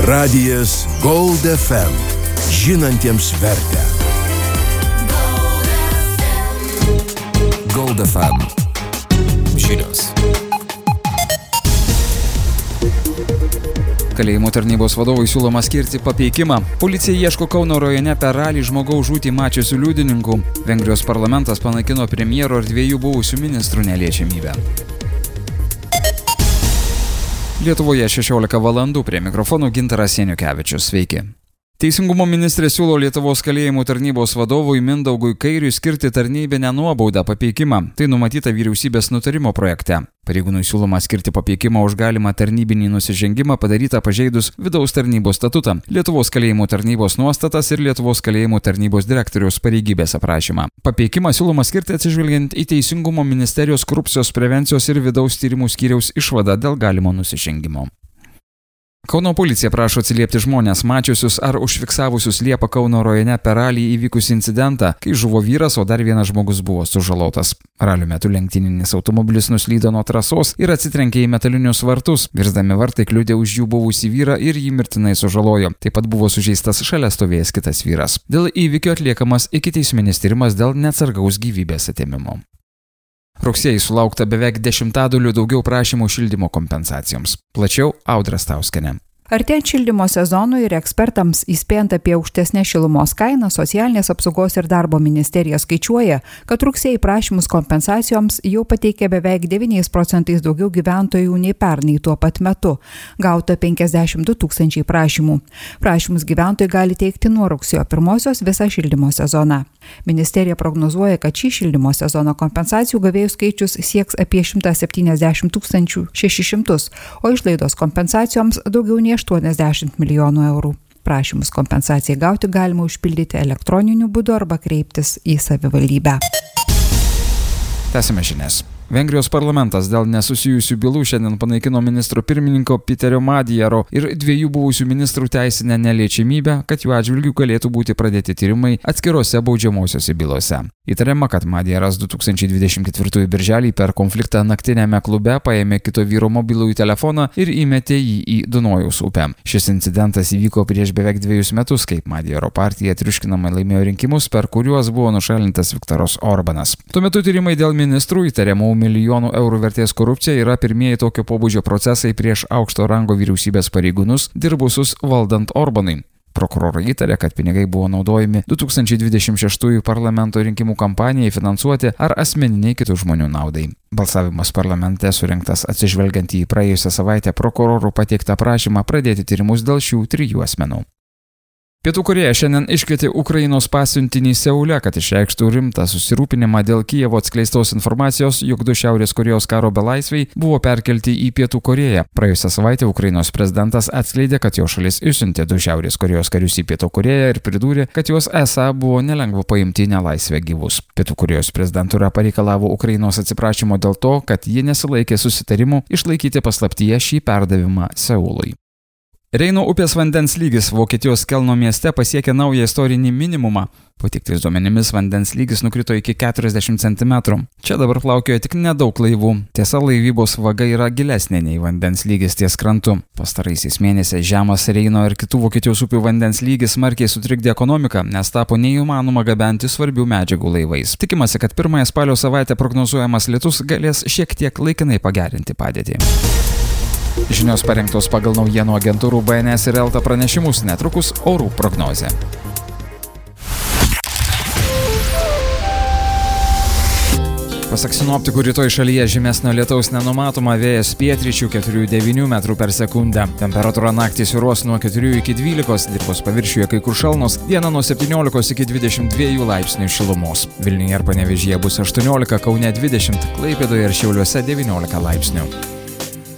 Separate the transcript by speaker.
Speaker 1: Radijas Gold FM. Žinantiems vertę. Gold FM. Žinios.
Speaker 2: Kalėjimų tarnybos vadovui siūloma skirti papeikimą. Policija ieško Kauno rajone per ralį žmogaus žūtį mačiusių liudininkų. Vengrijos parlamentas panaikino premjero ir 2 buvusių ministrų neliečiamybę. Lietuvoje 16 valandų, prie mikrofonų Gintaras Janiukevičius. Sveiki. Teisingumo ministrė siūlo Lietuvos kalėjimų tarnybos vadovui Mindaugui Kairiui skirti tarnybinę nuobaudą papeikimą. Tai numatyta vyriausybės nutarimo projekte. Pareigūnui siūloma skirti papeikimą už galimą tarnybinį nusižengimą padarytą pažeidus vidaus tarnybos statutą, Lietuvos kalėjimų tarnybos nuostatas ir Lietuvos kalėjimų tarnybos direktoriaus pareigybės aprašymą. Papeikimą siūloma skirti atsižvelgiant į Teisingumo ministerijos korupcijos prevencijos ir vidaus tyrimų skyriaus išvadą dėl galimo nusižengimo. Kauno policija prašo atsiliepti žmonės mačiusius ar užfiksavusius Liepą Kauno rajone per ralį įvykusį incidentą, kai žuvo vyras, o dar vienas žmogus buvo sužalotas. Ralio metu lenktyninis automobilis nuslydo nuo trasos ir atsitrenkė į metalinius vartus. Virsdami vartai kliudė už jų buvusį vyrą ir jį mirtinai sužalojo. Taip pat buvo sužeistas šalia stovėjęs kitas vyras. Dėl įvykio atliekamas ikiteisminis tyrimas dėl neatsargaus gyvybės atėmimo. Rugsėjį sulaukta beveik 10 daugiau prašymų šildymo kompensacijoms. Plačiau Audra Stauskienė.
Speaker 3: Artėjant šildymo sezonui ir ekspertams įspėjant apie aukštesnės šilumos kainą, Socialinės apsaugos ir darbo ministerija skaičiuoja, kad rugsėjį prašymus kompensacijoms jau pateikė beveik 9% daugiau gyventojų nei pernai tuo pat metu. Gauta 52 000 prašymų. Prašymus gyventojai gali teikti nuo rugsėjo 1 visą šildymo sezoną. Ministerija prognozuoja, kad šį šildymo sezono kompensacijų gavėjų skaičius sieks apie 170 600, o išlaidos kompensacijoms daugiau nei 80 milijonų eurų. Prašymus kompensacijai gauti galima užpildyti elektroniniu būdu arba kreiptis į savivaldybę.
Speaker 2: Tęsime žinias. Vengrijos parlamentas dėl nesusijusių bylų šiandien panaikino ministro pirmininko Peterio Madjaro ir 2 buvusių ministrų teisinę neliečiamybę, kad jų atžvilgių galėtų būti pradėti tyrimai atskirose baudžiamosiose bylose. Įtariama, kad Madjaras 2024 birželį per konfliktą naktinėme klube paėmė kito vyro mobilųjį telefoną ir įmetė jį į Dunojaus upę. Šis incidentas įvyko prieš beveik 2 metus, kai Madjaro partija triuškinamai laimėjo rinkimus, per kuriuos buvo nušalintas Viktoras Orbanas. Tuo metu tyrimai dėl ministrų įtariamų milijonų eurų vertės korupcija yra pirmieji tokio pobūdžio procesai prieš aukšto rango vyriausybės pareigūnus dirbusius valdant Orbanui. Prokurorai įtarė, kad pinigai buvo naudojami 2026 parlamento rinkimų kampanijai finansuoti ar asmeniniai kitų žmonių naudai. Balsavimas parlamente surinktas atsižvelgiant į praėjusią savaitę prokurorų pateiktą prašymą pradėti tyrimus dėl šių 3 asmenų. Pietų Korėja šiandien iškvietė Ukrainos pasiuntinį Seule, kad išreikštų rimtą susirūpinimą dėl Kijevo atskleistos informacijos, jog 2 Šiaurės Korėjos karo belaisviai buvo perkelti į Pietų Korėją. Praėjusią savaitę Ukrainos prezidentas atskleidė, kad jo šalis išsiuntė 2 Šiaurės Korėjos karius į Pietų Korėją ir pridūrė, kad juos esą buvo nelengva paimti į nelaisvę gyvus. Pietų Korėjos prezidentūra pareikalavo Ukrainos atsiprašymo dėl to, kad ji nesilaikė susitarimų išlaikyti paslaptyje šį perdavimą Seului. Reino upės vandens lygis Vokietijos Kelno mieste pasiekė naują istorinį minimumą. Pateiktais duomenimis vandens lygis nukrito iki 40 cm. Čia dabar plaukioja tik nedaug laivų. Tiesa, laivybos vaga yra gilesnė nei vandens lygis ties krantu. Pastaraisiais mėnesiais žemas Reino ir kitų Vokietijos upių vandens lygis smarkiai sutrikdė ekonomiką, nes tapo neįmanoma gabenti svarbių medžiagų laivais. Tikimasi, kad pirmąją spalio savaitę prognozuojamas lietus galės šiek tiek laikinai pagerinti padėtį. Žinios parengtos pagal naujienų agentūrų BNS ir Elta pranešimus, netrukus orų prognozė. Pasak sinoptikų, rytoj šalyje žymesnio lietaus nenumatoma, vėjas pietryčių 4–9 metrų per sekundę. Temperatūra naktį svyruos nuo 4 iki 12, dirvos paviršiuje kai kur šalnos, dieną nuo 17 iki 22 laipsnių šilumos. Vilniuje ir Panevėžyje bus 18, Kaune 20, Klaipėdoje ir Šiauliuose 19 laipsnių.